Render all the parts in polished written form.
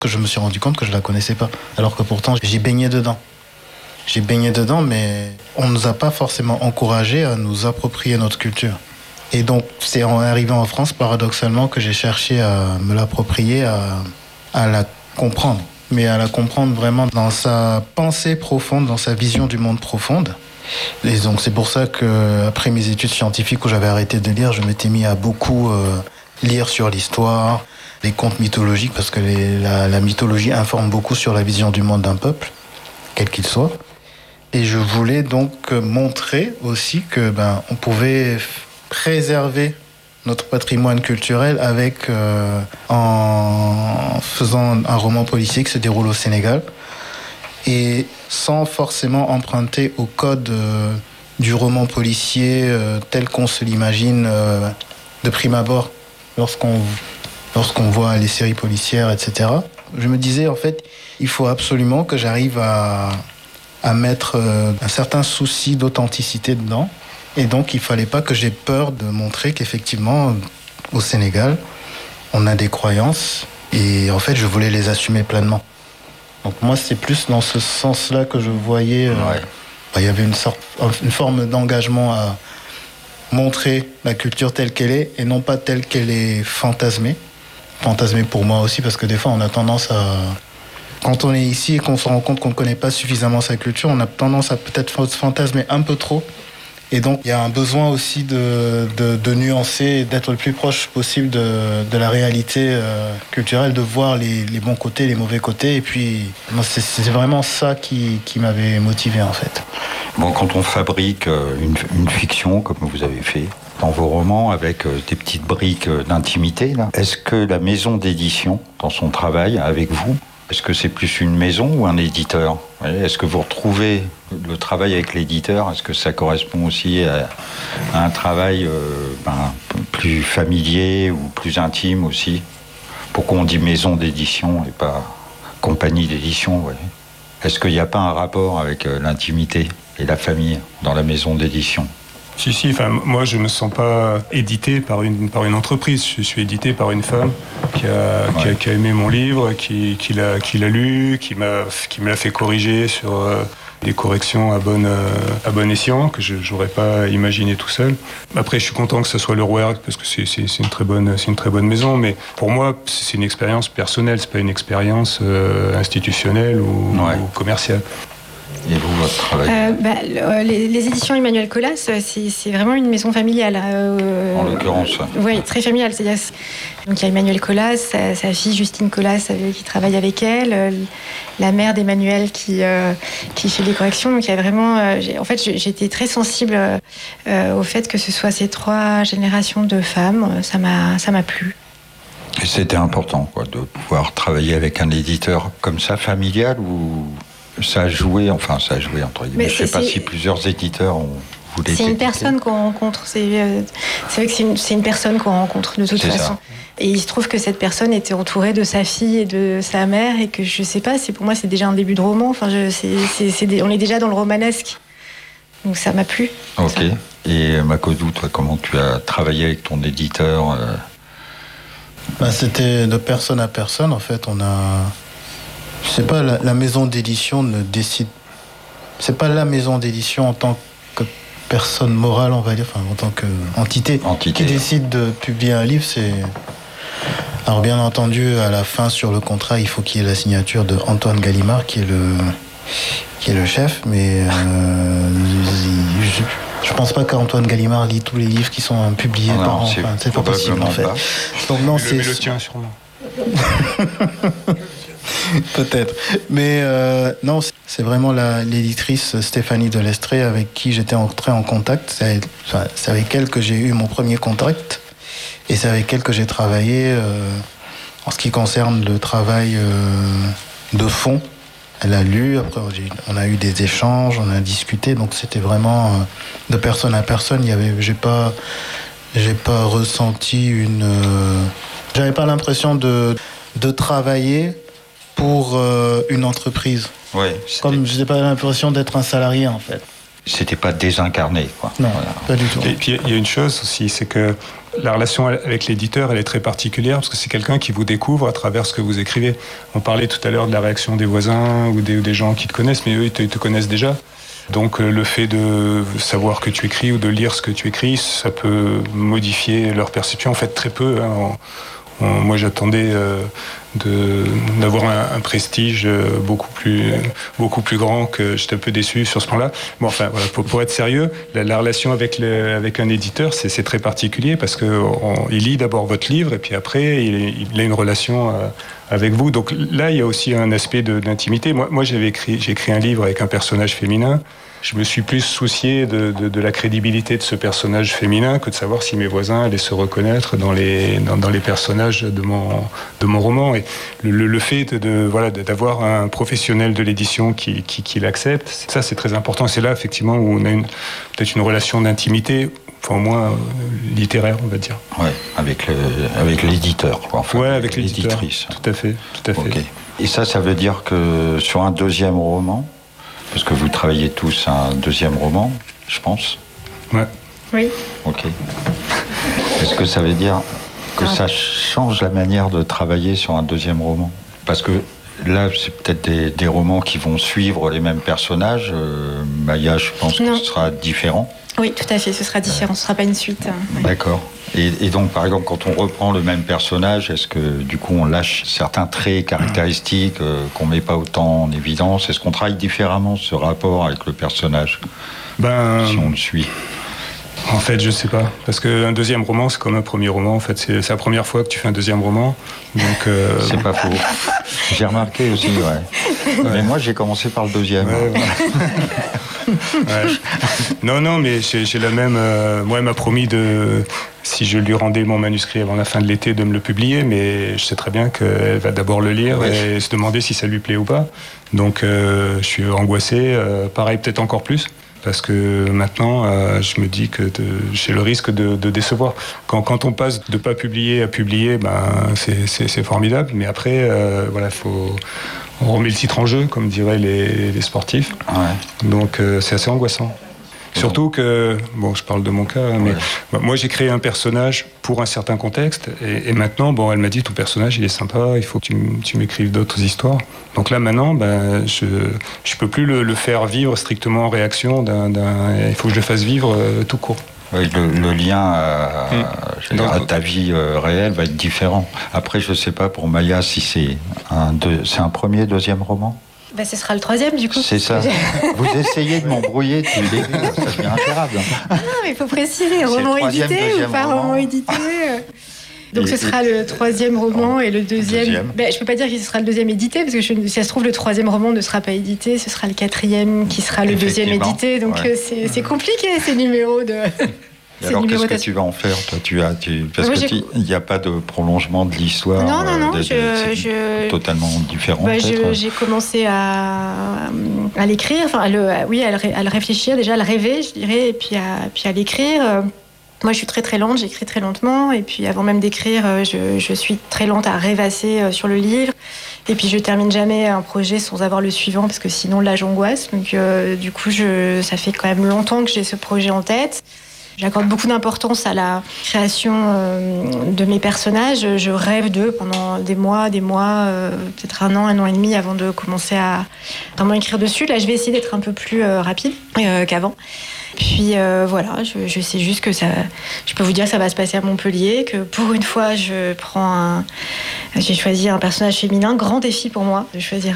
que je me suis rendu compte que je la connaissais pas. Alors que pourtant, j'ai baigné dedans. J'ai baigné dedans, mais on ne nous a pas forcément encouragés à nous approprier notre culture. Et donc, c'est en arrivant en France, paradoxalement, que j'ai cherché à me l'approprier, à la comprendre. Mais à la comprendre vraiment dans sa pensée profonde, dans sa vision du monde profonde. Et donc, c'est pour ça qu'après mes études scientifiques où j'avais arrêté de lire, je m'étais mis à beaucoup lire sur l'histoire, les contes mythologiques, parce que la mythologie informe beaucoup sur la vision du monde d'un peuple, quel qu'il soit. Et je voulais donc montrer aussi que on pouvait préserver notre patrimoine culturel en faisant un roman policier qui se déroule au Sénégal et sans forcément emprunter au code du roman policier tel qu'on se l'imagine de prime abord lorsqu'on voit les séries policières, etc. Je me disais, en fait, il faut absolument que j'arrive à mettre un certain souci d'authenticité dedans. Et donc, il ne fallait pas que j'ai peur de montrer qu'effectivement, au Sénégal, on a des croyances. Et en fait, je voulais les assumer pleinement. Donc moi, c'est plus dans ce sens-là que je voyais... il y avait une forme d'engagement à montrer la culture telle qu'elle est et non pas telle qu'elle est fantasmée. Fantasmée pour moi aussi, parce que des fois, on a tendance à... Quand on est ici et qu'on se rend compte qu'on ne connaît pas suffisamment sa culture, on a tendance à peut-être fantasmer un peu trop. Et donc, il y a un besoin aussi de nuancer et d'être le plus proche possible de la réalité culturelle, de voir les bons côtés, les mauvais côtés. Et puis, moi, c'est vraiment ça qui m'avait motivé, en fait. Bon, quand on fabrique une fiction, comme vous avez fait dans vos romans, avec des petites briques d'intimité, là, est-ce que la maison d'édition, dans son travail avec vous, est-ce que c'est plus une maison ou un éditeur ? Est-ce que vous retrouvez le travail avec l'éditeur ? Est-ce que ça correspond aussi à un travail plus familier ou plus intime aussi ? Pourquoi on dit maison d'édition et pas compagnie d'édition ? Est-ce qu'il n'y a pas un rapport avec l'intimité et la famille dans la maison d'édition ? Si, moi je ne me sens pas édité par une entreprise, je suis édité par une femme qui a aimé mon livre, qui l'a lu, qui me l'a fait corriger sur des corrections à bon escient, que je n'aurais pas imaginé tout seul. Après, je suis content que ce soit Leroy, parce que c'est une très bonne maison, mais pour moi, c'est une expérience personnelle, c'est pas une expérience institutionnelle ou commerciale. Et vous, votre travail les éditions Emmanuel Colas, c'est vraiment une maison familiale. En l'occurrence. Oui, très familiale. Donc il y a Emmanuel Colas, sa fille Justine Colas qui travaille avec elle, la mère d'Emmanuel qui fait des corrections. Donc il y a vraiment... j'étais très sensible au fait que ce soit ces 3 générations de femmes. Ça m'a plu. Et c'était important, de pouvoir travailler avec un éditeur comme ça, familial, ou... Ça a joué entre guillemets. Je ne sais pas si plusieurs éditeurs ont voulu. C'est une personne qu'on rencontre. C'est vrai que c'est une personne qu'on rencontre de toute façon. Et il se trouve que cette personne était entourée de sa fille et de sa mère et que je ne sais pas. Pour moi, c'est déjà un début de roman. On est déjà dans le romanesque. Donc ça m'a plu. Ok. Ça. Et Makodou, toi, comment tu as travaillé avec ton éditeur C'était de personne à personne. En fait, on a. C'est pas la maison d'édition ne décide. C'est pas la maison d'édition en tant que personne morale, on va dire, en tant qu'entité qui décide de publier un livre. Alors bien entendu, à la fin sur le contrat, il faut qu'il y ait la signature de Antoine Gallimard, qui est le chef. Mais je pense pas qu'Antoine Gallimard lit tous les livres qui sont publiés par an. C'est pas possible en fait. Donc non, mais le tien sûrement. Peut-être. Mais non, c'est vraiment l'éditrice Stéphanie Delestré avec qui j'étais entré en contact. C'est avec elle que j'ai eu mon premier contact. Et c'est avec elle que j'ai travaillé en ce qui concerne le travail de fond. Elle a lu, après on a eu des échanges, on a discuté. Donc c'était vraiment de personne à personne. J'ai pas ressenti j'avais pas l'impression de travailler pour une entreprise. Comme je n'ai pas l'impression d'être un salarié, en fait. C'était pas désincarné, Non, pas du tout. Et puis, il y a une chose aussi, c'est que La relation avec l'éditeur, elle est très particulière parce que c'est quelqu'un qui vous découvre à travers ce que vous écrivez. On parlait tout à l'heure de la réaction des voisins ou des gens qui te connaissent, mais eux, ils te connaissent déjà. Donc le fait de savoir que tu écris ou de lire ce que tu écris, ça peut modifier leur perception. En fait, très peu. Moi, j'attendais d'avoir un prestige beaucoup plus grand, que j'étais un peu déçu sur ce point-là. Bon, enfin, voilà, pour être sérieux, la relation avec un éditeur, c'est très particulier parce que il lit d'abord votre livre et puis après, il a une relation avec vous. Donc là, il y a aussi un aspect d'intimité. Moi, j'ai écrit un livre avec un personnage féminin. Je me suis plus soucié de la crédibilité de ce personnage féminin que de savoir si mes voisins allaient se reconnaître dans les personnages de mon roman. Et le fait d'avoir un professionnel de l'édition qui l'accepte, ça c'est très important. C'est là effectivement où on a peut-être une relation d'intimité, enfin au moins littéraire, on va dire. Ouais, avec l'éditeur, quoi. Enfin, ouais, avec l'éditrice. Tout à fait. Okay. Et ça veut dire que sur un deuxième roman, parce que vous travaillez tous un deuxième roman, je pense. Ouais. Oui. Ok. Est-ce que ça veut dire que ça change la manière de travailler sur un deuxième roman? Parce que là, c'est peut-être des romans qui vont suivre les mêmes personnages. Maya, je pense que ce sera différent. Oui, tout à fait, ce sera différent, ce ne sera pas une suite. Ouais. D'accord. Et donc, par exemple, quand on reprend le même personnage, est-ce que, du coup, on lâche certains traits caractéristiques qu'on ne met pas autant en évidence? Est-ce qu'on travaille différemment ce rapport avec le personnage si on le suit? En fait, je sais pas. Parce qu'un deuxième roman, c'est comme un premier roman. En fait, c'est la première fois que tu fais un deuxième roman. Donc, c'est pas faux. J'ai remarqué aussi, ouais. Mais moi, j'ai commencé par le deuxième. Ouais, ouais. Non, mais j'ai la même... moi, elle m'a promis si je lui rendais mon manuscrit avant la fin de l'été, de me le publier. Mais je sais très bien qu'elle va d'abord le lire et se demander si ça lui plaît ou pas. Donc, je suis angoissé. Pareil, peut-être encore plus. Parce que maintenant, je me dis que j'ai le risque de décevoir. Quand on passe de pas publier à publier, c'est formidable. Mais après, on remet le titre en jeu, comme diraient les sportifs. Ouais. Donc, c'est assez angoissant. Surtout que, je parle de mon cas, mais moi j'ai créé un personnage pour un certain contexte, et maintenant, elle m'a dit ton personnage il est sympa, il faut que tu m'écrives d'autres histoires. Donc là maintenant, je peux plus le faire vivre strictement en réaction il faut que je le fasse vivre tout court. Oui, le lien à ta vie réelle va être différent. Après, je sais pas pour Maya si c'est un premier, deuxième roman. Ce sera le troisième, du coup. C'est ça. Vous essayez de m'embrouiller depuis le début, ça devient intérable. Non, mais il faut préciser, roman édité ou pas roman édité. Donc ce sera le troisième roman et le deuxième. Je peux pas dire que ce sera le deuxième édité, parce que si ça se trouve, le troisième roman ne sera pas édité, ce sera le quatrième qui sera le deuxième édité. Donc c'est compliqué, ces numéros de... Et alors, qu'est-ce que tu vas en faire, toi? Parce qu'il n'y a pas de prolongement de l'histoire. Non, totalement différent. J'ai commencé à l'écrire, à le réfléchir, déjà à le rêver, je dirais, et puis à l'écrire. Moi, je suis très très lente, j'écris très lentement, et puis avant même d'écrire, je suis très lente à rêvasser sur le livre. Et puis je termine jamais un projet sans avoir le suivant, parce que sinon là j'angoisse. Donc du coup, ça fait quand même longtemps que j'ai ce projet en tête. J'accorde beaucoup d'importance à la création de mes personnages. Je rêve d'eux pendant des mois, peut-être un an et demi avant de commencer à vraiment écrire dessus. Là, je vais essayer d'être un peu plus rapide qu'avant. Puis je sais juste que je peux vous dire que ça va se passer à Montpellier, que pour une fois, j'ai choisi un personnage féminin, grand défi pour moi, de choisir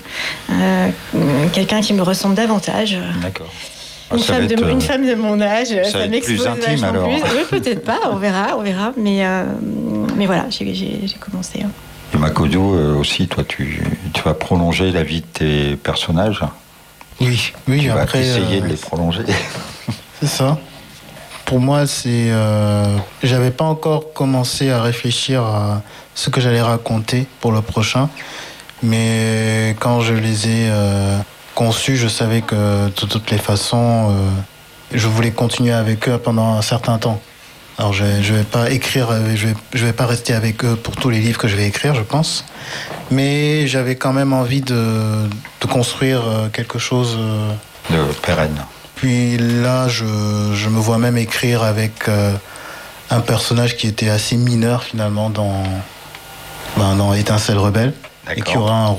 quelqu'un qui me ressemble davantage. D'accord. Une femme de mon âge, ça m'expose intime, alors. Plus. Oui, peut-être pas, on verra. Mais voilà, j'ai commencé. Et Makoto aussi, toi, tu vas prolonger la vie de tes personnages. Oui. Tu vas essayer de les prolonger. C'est ça. Pour moi, j'avais pas encore commencé à réfléchir à ce que j'allais raconter pour le prochain, mais quand je les ai conçus, je savais que de toutes les façons, je voulais continuer avec eux pendant un certain temps. Alors je vais pas écrire, je vais pas rester avec eux pour tous les livres que je vais écrire, je pense. Mais j'avais quand même envie de construire quelque chose de pérenne. Puis là, je me vois même écrire avec un personnage qui était assez mineur finalement dans Étincelle Rebelle et qui aura un